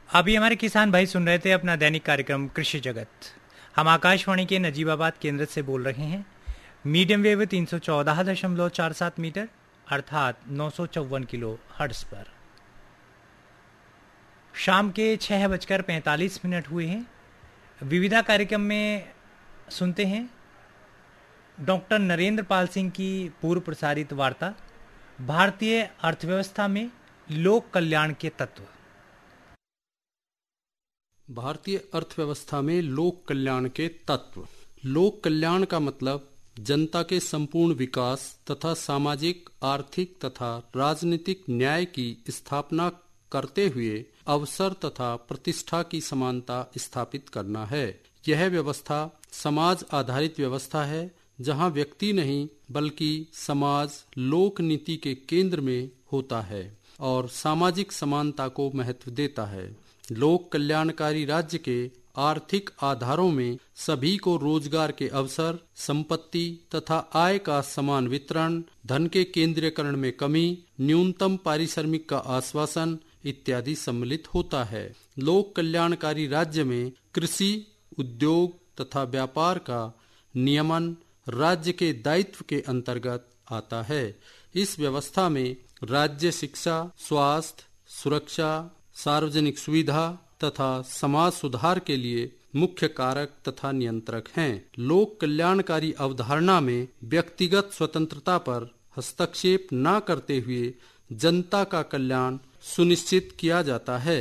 अभी हमारे किसान भाई सुन रहे थे अपना दैनिक कार्यक्रम कृषि जगत। हम आकाशवाणी के नजीबाबाद केंद्र से बोल रहे हैं। मीडियम वेव 314.47 मीटर अर्थात 954 किलो हर्ट्ज पर। शाम के 6:45 हुए हैं। विविधा कार्यक्रम में सुनते हैं डॉक्टर नरेंद्र पाल सिंह की पूर्व प्रसारित वार्ता, भारतीय अर्थव्यवस्था में लोक कल्याण के तत्व। भारतीय अर्थव्यवस्था में लोक कल्याण के तत्व। लोक कल्याण का मतलब जनता के संपूर्ण विकास तथा सामाजिक, आर्थिक तथा राजनीतिक न्याय की स्थापना करते हुए अवसर तथा प्रतिष्ठा की समानता स्थापित करना है। यह व्यवस्था समाज आधारित व्यवस्था है, जहां व्यक्ति नहीं बल्कि समाज लोक नीति के केंद्र में होता है और सामाजिक समानता को महत्व देता है। लोक कल्याणकारी राज्य के आर्थिक आधारों में सभी को रोजगार के अवसर, संपत्ति तथा आय का समान वितरण, धन के केंद्रीकरण में कमी, न्यूनतम पारिश्रमिक का आश्वासन इत्यादि सम्मिलित होता है। लोक कल्याणकारी राज्य में कृषि, उद्योग तथा व्यापार का नियमन राज्य के दायित्व के अंतर्गत आता है। इस व्यवस्था में राज्य शिक्षा, स्वास्थ्य, सुरक्षा, सार्वजनिक सुविधा तथा समाज सुधार के लिए मुख्य कारक तथा नियंत्रक हैं। लोक कल्याणकारी अवधारणा में व्यक्तिगत स्वतंत्रता पर हस्तक्षेप न करते हुए जनता का कल्याण सुनिश्चित किया जाता है।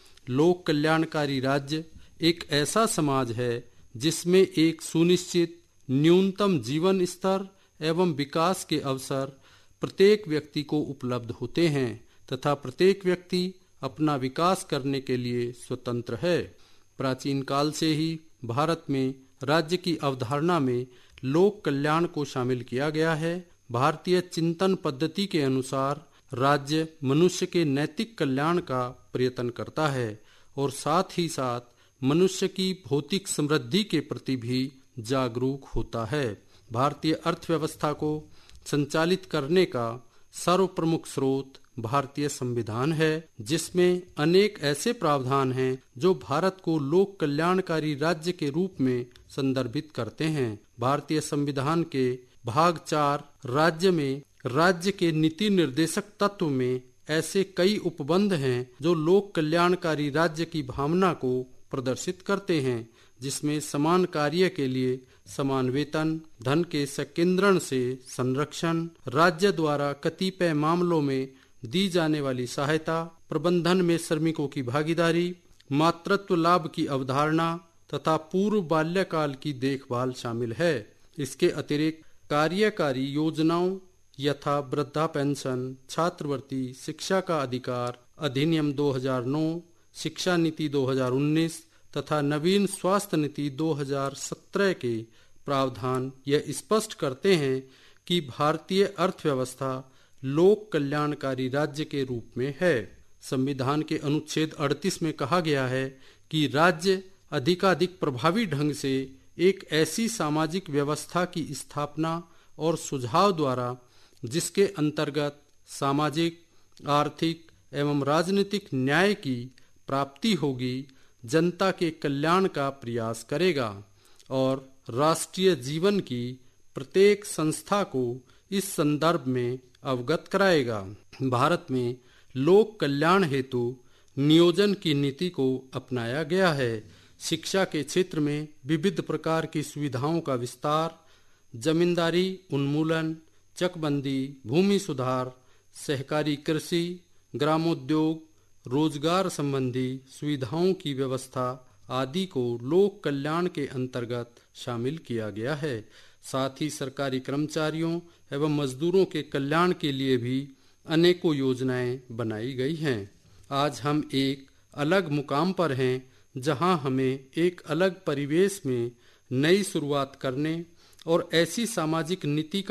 लोक कल्याणकारी राज्य एक ऐसा समाज है जिसमें एक सुनिश्चित न्यूनतम जीवन स्तर एवं विकास के अवसर प्रत्येक व्यक्ति को उपलब्ध होते हैं तथा प्रत्येक व्यक्ति अपना विकास करने के लिए स्वतंत्र है। प्राचीन काल से ही भारत में राज्य की अवधारणा में लोक कल्याण को शामिल किया गया है। भारतीय चिंतन पद्धति के अनुसार राज्य मनुष्य के नैतिक कल्याण का प्रयत्न करता है और साथ ही साथ मनुष्य की भौतिक समृद्धि के प्रति भी जागरूक होता है। भारतीय अर्थव्यवस्था को संचालित करने का सर्वप्रमुख स्रोत भारतीय संविधान है, जिसमें अनेक ऐसे प्रावधान हैं जो भारत को लोक कल्याणकारी राज्य के रूप में संदर्भित करते हैं। भारतीय संविधान के भाग 4 राज्य में राज्य के नीति निर्देशक तत्व में ऐसे कई उपबंध हैं जो लोक कल्याणकारी राज्य की भावना को प्रदर्शित करते हैं, जिसमें समान कार्य के लिए समान वेतन, धन के संकेंद्रण से संरक्षण, राज्य द्वारा कतिपय मामलों में दी जाने वाली सहायता, प्रबंधन में श्रमिकों की भागीदारी, मातृत्व लाभ की अवधारणा तथा पूर्व बाल्यकाल की देखभाल शामिल है। इसके अतिरिक्त कार्यकारी योजनाओं यथा वृद्धा पेंशन, छात्रवृत्ति, शिक्षा का अधिकार अधिनियम 2009, शिक्षा नीति 2019 तथा नवीन स्वास्थ्य नीति 2017 के प्रावधान यह स्पष्ट करते हैं कि भारतीय अर्थव्यवस्था लोक कल्याणकारी राज्य के रूप में है। संविधान के अनुच्छेद 38 में कहा गया है कि राज्य अधिकाधिक प्रभावी ढंग से एक ऐसी सामाजिक व्यवस्था की स्थापना और सुझाव द्वारा जिसके अंतर्गत सामाजिक, आर्थिक एवं राजनीतिक न्याय की प्राप्ति होगी, जनता के कल्याण का प्रयास करेगा और राष्ट्रीय जीवन की प्रत्येक संस्था को इस संदर्भ में अवगत कराएगा। भारत में लोक कल्याण हेतु नियोजन की नीति को अपनाया गया है। शिक्षा के क्षेत्र में विविध प्रकार की सुविधाओं का विस्तार, जमींदारी उन्मूलन, चकबंदी, भूमि सुधार, सहकारी कृषि, ग्रामोद्योग, रोजगार संबंधी सुविधाओं की व्यवस्था आदि को लोक कल्याण के अंतर्गत शामिल किया गया है। साथ ही सरकारी कर्मचारियों एवं मजदूरों के कल्याण के लिए भी अनेकों योजनाएं बनाई गई हैं। आज हम एक अलग मुकाम पर हैं, जहां हमें एक अलग परिवेश में नई शुरुआत करने और ऐसी सामाजिक नीति